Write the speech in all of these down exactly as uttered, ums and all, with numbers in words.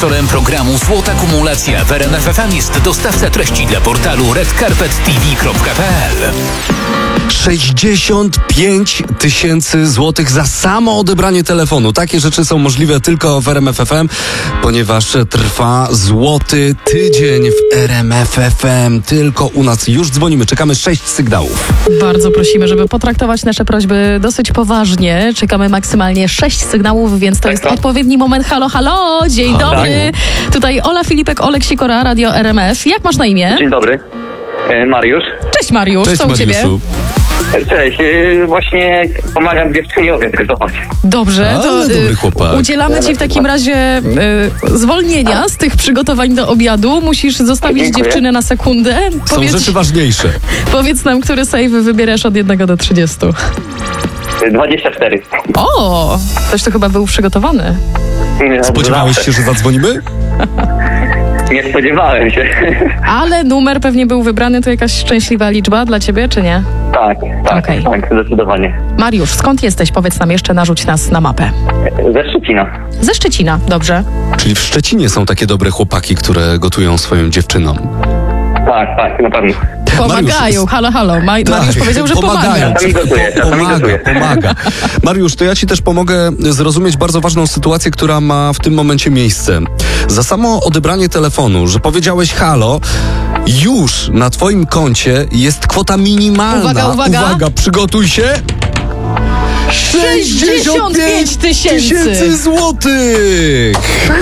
Sponsorem programu Złota Kumulacja w R M F F M jest dostawca treści dla portalu red carpet t v kropka p l. sześćdziesiąt pięć tysięcy złotych za samo odebranie telefonu. Takie rzeczy są możliwe tylko w R M F F M, ponieważ trwa Złoty Tydzień w R M F F M. Tylko u nas już dzwonimy. Czekamy sześć sygnałów. Bardzo prosimy, żeby potraktować nasze prośby dosyć poważnie. Czekamy maksymalnie sześć sygnałów, więc to jest odpowiedni moment. Halo, halo, dzień Halo. dobry. Tutaj Ola Filipek, Olek Sikora, Radio R M F. Jak masz na imię? Dzień dobry, e, Mariusz. Cześć Mariusz, Cześć co u ciebie? Mariuszu. Cześć, e, właśnie pomagam dziewczynie obiektyzować. Dobrze, Ale to dobry y, chłopak. udzielamy ci w takim razie y, zwolnienia z tych przygotowań do obiadu. Musisz zostawić Dziękuję. dziewczynę na sekundę. Są Powiedz, rzeczy ważniejsze. powiedz nam, który save wybierasz od jednego do trzydziestu. dwadzieścia cztery. O, ktoś to chyba był przygotowany. Spodziewałeś się, że zadzwonimy? Nie spodziewałem się. Ale numer pewnie był wybrany, to jakaś szczęśliwa liczba dla ciebie, czy nie? Tak, tak, Okej. tak, zdecydowanie. Mariusz, skąd jesteś? Powiedz nam jeszcze, narzuć nas na mapę. Ze Szczecina. Ze Szczecina, dobrze. Czyli w Szczecinie są takie dobre chłopaki, które gotują swoim dziewczynom. Tak, tak, na pewno. Pomagają, Mariusz, halo, halo. Ma- Mariusz powiedział, że pomaga. Czasami gotuję, czasami pomaga, gotuję. pomaga. Mariusz, to ja ci też pomogę zrozumieć bardzo ważną sytuację, która ma w tym momencie miejsce. Za samo odebranie telefonu, że powiedziałeś halo, już na twoim koncie jest kwota minimalna. Uwaga, uwaga. Uwaga, przygotuj się. sześćdziesiąt pięć tysięcy złotych!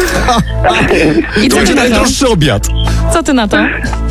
I To co ty będzie na to? najdroższy obiad. Co ty na to?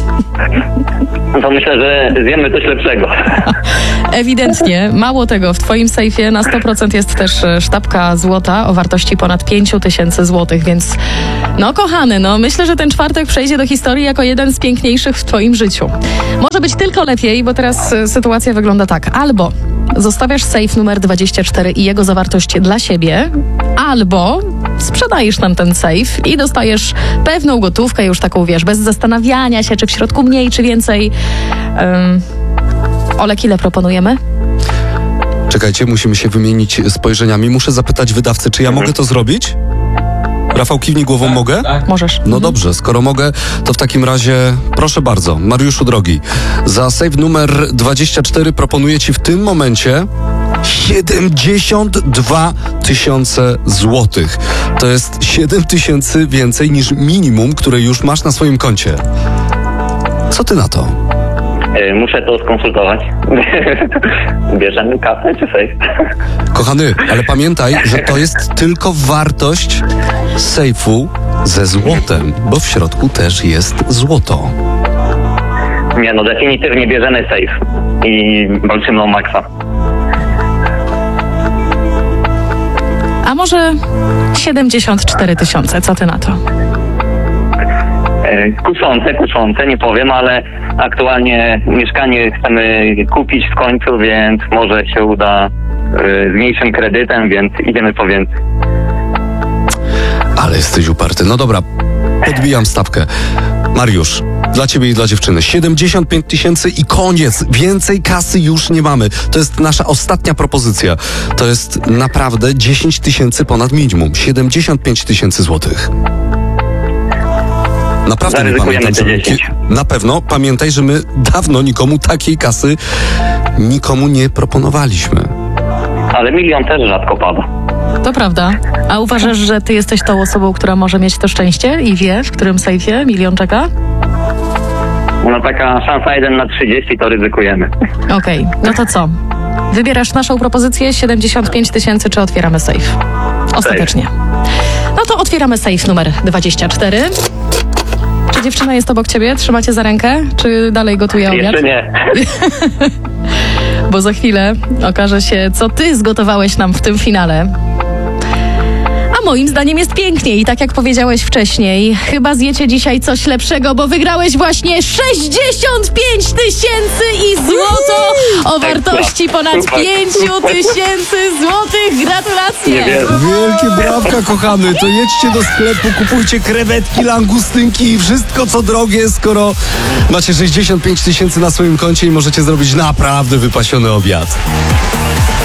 To myślę, że zjemy coś lepszego. Ewidentnie. Mało tego, w twoim sejfie na sto procent jest też e, sztabka złota o wartości ponad pięć tysięcy złotych, więc no kochany, no myślę, że ten czwartek przejdzie do historii jako jeden z piękniejszych w twoim życiu. Może być tylko lepiej, bo teraz e, sytuacja wygląda tak. Albo zostawiasz sejf numer dwadzieścia cztery i jego zawartość dla siebie, albo sprzedajesz nam ten sejf i dostajesz pewną gotówkę, już taką, wiesz, bez zastanawiania się, czy w środku mniej, czy więcej. Um, Olek, ile proponujemy? Czekajcie, musimy się wymienić spojrzeniami. Muszę zapytać wydawcy, czy ja mogę to zrobić? Rafał, kiwnij głową, mogę? Możesz. No dobrze, skoro mogę, to w takim razie proszę bardzo, Mariuszu drogi, za save numer dwadzieścia cztery proponuję ci w tym momencie siedemdziesiąt dwa tysiące złotych. To jest siedem tysięcy więcej niż minimum, które już masz na swoim koncie. Co ty na to? E, Muszę to skonsultować. Bierzemy kasę czy sejf? Kochany, ale pamiętaj, że to jest tylko wartość sejfu ze złotem, bo w środku też jest złoto. Nie no, definitywnie bierzemy sejf. I walczymy o maksa. A może siedemdziesiąt cztery tysiące, co ty na to? E, Kuszące, kuszące, nie powiem, ale aktualnie mieszkanie chcemy kupić w końcu, więc może się uda e, z mniejszym kredytem, więc idziemy po więcej. Ale jesteś uparty. No dobra, podbijam stawkę. Mariusz, dla ciebie i dla dziewczyny siedemdziesiąt pięć tysięcy i koniec. Więcej kasy już nie mamy. To jest nasza ostatnia propozycja. To jest naprawdę dziesięć tysięcy ponad minimum. siedemdziesiąt pięć tysięcy złotych. Naprawdę nie Zaryzykujemy pamiętam, te że my- dziesięć. Na pewno pamiętaj, że my dawno nikomu takiej kasy nikomu nie proponowaliśmy. Ale milion też rzadko pada. To prawda. A uważasz, że ty jesteś tą osobą, która może mieć to szczęście i wie, w którym sejfie milion czeka? No taka szansa jeden na trzydzieści, to ryzykujemy. Okej, no to co? Wybierasz naszą propozycję siedemdziesiąt pięć tysięcy, czy otwieramy sejf? Ostatecznie. No to otwieramy sejf numer dwadzieścia cztery. Czy dziewczyna jest obok ciebie? Trzymacie za rękę? Czy dalej gotuje obiad? Jeszcze nie. Bo za chwilę okaże się, co ty zgotowałeś nam w tym finale. A moim zdaniem jest pięknie i tak jak powiedziałeś wcześniej, chyba zjecie dzisiaj coś lepszego, bo wygrałeś właśnie sześćdziesiąt pięć tysięcy i złoto o wartości ponad pięć tysięcy złotych. Gratulacje! Nie wierzę. Wielkie brawka, kochany. To jedźcie do sklepu, kupujcie krewetki, langustynki i wszystko co drogie, skoro macie sześćdziesiąt pięć tysięcy na swoim koncie i możecie zrobić naprawdę wypasiony obiad.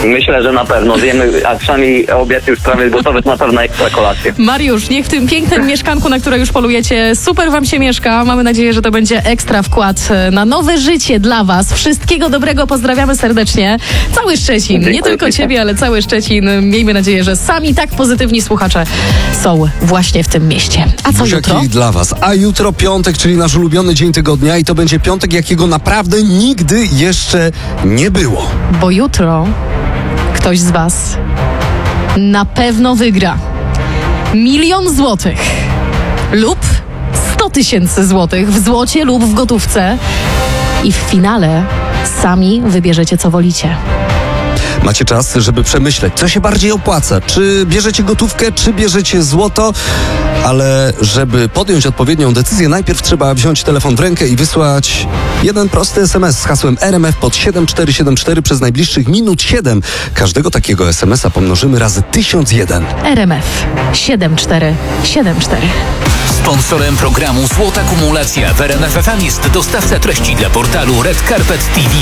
Myślę, że na pewno zjemy, a przynajmniej obiad już prawie gotowy, to na pewno ekstra kolację. Mariusz, niech w tym pięknym mieszkanku, na które już polujecie, super wam się mieszka. Mamy nadzieję, że to będzie ekstra wkład na nowe życie dla was. Wszystkiego dobrego, pozdrawiamy serdecznie. Cały Szczecin, nie Dziękuję tylko pięknie. ciebie, ale cały Szczecin. Miejmy nadzieję, że sami tak pozytywni słuchacze są właśnie w tym mieście. A co Buziaki jutro? dla was. A jutro piątek, czyli nasz ulubiony dzień tygodnia i to będzie piątek, jakiego naprawdę nigdy jeszcze nie było. Bo jutro ktoś z was na pewno wygra milion złotych lub sto tysięcy złotych w złocie lub w gotówce i w finale sami wybierzecie, co wolicie. Macie czas, żeby przemyśleć, co się bardziej opłaca. Czy bierzecie gotówkę, czy bierzecie złoto? Ale żeby podjąć odpowiednią decyzję, najpierw trzeba wziąć telefon w rękę i wysłać jeden prosty es em es z hasłem R M F pod siedem cztery siedem cztery przez najbliższych minut siedem. Każdego takiego es em es a pomnożymy razy tysiąc jeden. R M F siedem cztery siedem cztery. Sponsorem programu Złota Kumulacja w R M F F M jest dostawca treści dla portalu red carpet t v